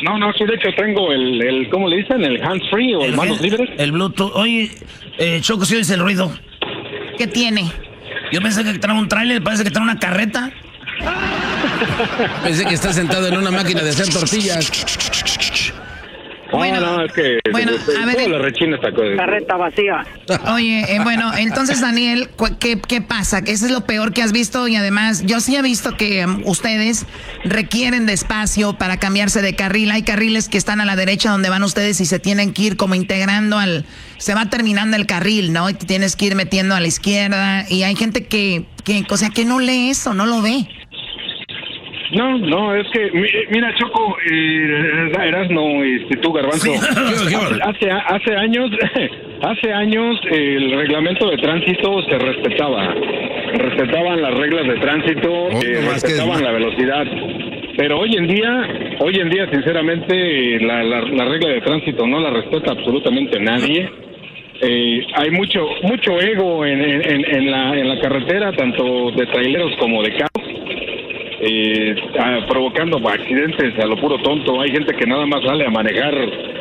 No, aquí de hecho tengo el ¿cómo le dicen? El hands-free o el manos libres. El Bluetooth. Oye, Choco, ¿sí oyes el ruido? ¿Qué tiene? Yo pensé que trae un tráiler, parece que trae una carreta. Pensé que está sentado en una máquina de hacer tortillas. Bueno, no, es que bueno, a ver, la rechina esta cosa. Carreta vacía. Oye, bueno, entonces, Daniel, ¿qué pasa? ¿Eso es lo peor que has visto? Y además, yo sí he visto que ustedes requieren de espacio para cambiarse de carril. Hay carriles que están a la derecha donde van ustedes y se tienen que ir como integrando se va terminando el carril, ¿no? Y te tienes que ir metiendo a la izquierda. Y hay gente que no lee eso, no lo ve. No, es que, mira, Choco, Erasno, tú, Garbanzo, Sí. hace años el reglamento de tránsito se respetaban las reglas de tránsito, respetaban la velocidad, pero hoy en día, sinceramente, la regla de tránsito no la respeta absolutamente nadie. Hay mucho ego en la carretera, tanto de traileros como de carros. Provocando accidentes a lo puro tonto. Hay gente que nada más sale a manejar,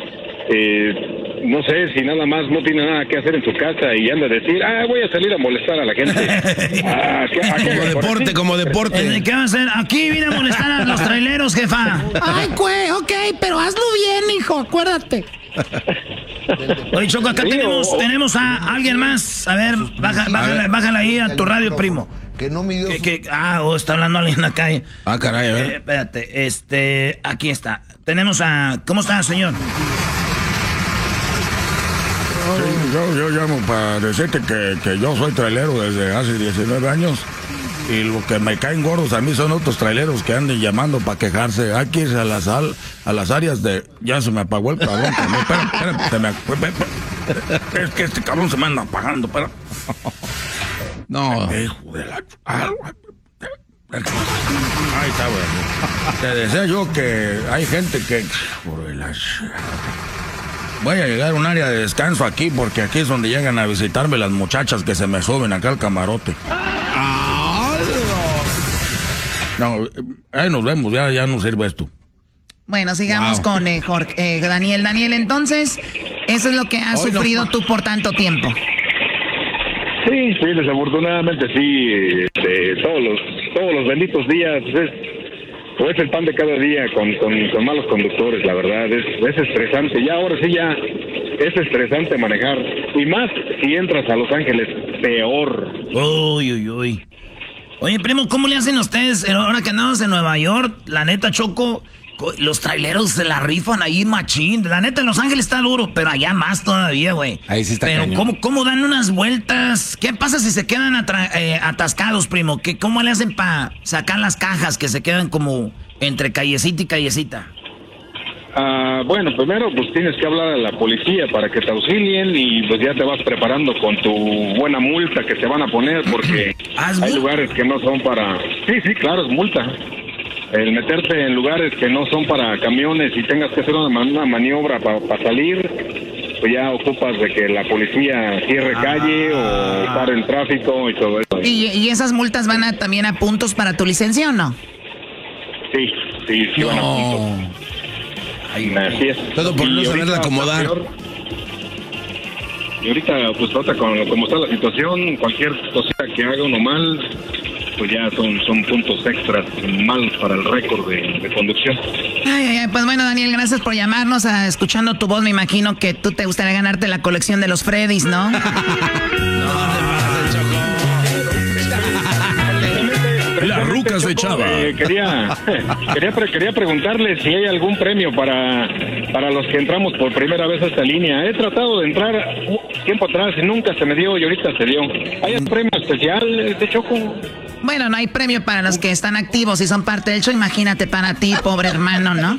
no sé, si nada más no tiene nada que hacer en su casa y anda a decir, voy a salir a molestar a la gente. Como deporte. ¿Qué va a hacer? Aquí vine a molestar a los traileros, jefa. Ay, güey, ok, pero hazlo bien, hijo, acuérdate. Oye, Choco, acá tenemos a alguien más. A ver, bájala ahí a tu radio, primo. Que no midió. Está hablando alguien en la calle. Caray, a ver. Espérate, aquí está. Tenemos ¿cómo está, señor? Yo llamo para decirte que yo soy trailero desde hace 19 años y lo que me caen gordos a mí son otros traileros que anden llamando para quejarse. Hay que irse a las áreas de... Ya se me apagó el cabrón. Es que este cabrón se me anda apagando, pero... No. Hijo de la... Ahí está, güey. Te decía yo que hay gente que... Voy a llegar a un área de descanso aquí porque aquí es donde llegan a visitarme las muchachas que se me suben acá al camarote. No, ahí nos vemos, ya no sirve esto. Bueno, sigamos con Daniel. Daniel, entonces, eso es lo que has sufrido tú por tanto tiempo. Sí, desafortunadamente sí. Todos los benditos días es el pan de cada día con malos conductores, la verdad. Es estresante. Ahora sí es estresante manejar. Y más si entras a Los Ángeles, peor. Uy. Oye, primo, ¿cómo le hacen ustedes ahora que andamos en Nueva York? La neta, Choco, los traileros se la rifan ahí machín. La neta, en Los Ángeles está duro, pero allá más todavía, güey. Ahí sí está Pero cañón. ¿cómo dan unas vueltas? ¿Qué pasa si se quedan atascados, primo? ¿Cómo le hacen para sacar las cajas que se quedan como entre callecita y callecita? Bueno, primero pues tienes que hablar a la policía para que te auxilien y pues ya te vas preparando con tu buena multa que te van a poner porque hay lugares que no son para... Sí, claro, es multa. El meterte en lugares que no son para camiones y tengas que hacer una maniobra para salir, pues ya ocupas de que la policía cierre calle o pare el tráfico y todo eso. ¿Y esas multas van también a puntos para tu licencia o no? Sí, van a puntos. Así es. Todo por no saberla acomodar. Y ahorita, pues, como está la situación, cualquier cosita que haga uno mal, pues ya son puntos extras malos para el récord de conducción. Ay, pues bueno, Daniel, gracias por llamarnos. Escuchando tu voz, me imagino que tú te gustaría ganarte la colección de los Freddys, ¿no? Las rucas de Chava. Quería preguntarle si hay algún premio para los que entramos por primera vez a esta línea. He tratado de entrar tiempo atrás y nunca se me dio y ahorita se dio. ¿Hay un premio especial de Choco? Bueno, no hay premio para los que están activos y son parte del show. Imagínate para ti, pobre hermano, ¿no?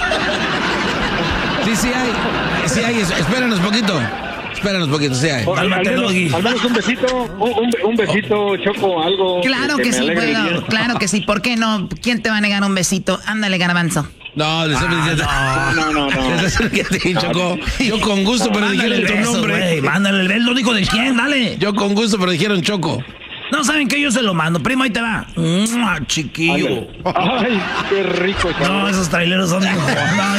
Sí hay. Espéranos poquito, sí hay. Al menos un besito, Choco, algo. Claro que sí, bueno, claro que sí. ¿Por qué no? ¿Quién te va a negar un besito? Ándale, Garbanzo. No, les estoy diciendo. No. Choco. Yo con gusto, pero dijeron tu nombre. Mándale el beso, lo dijo de quién, dale. Yo con gusto, pero dijeron Choco. No, ¿saben qué? Yo se lo mando. Primo, ahí te va. Chiquillo. Ay, qué rico. No, esos traileros son... No,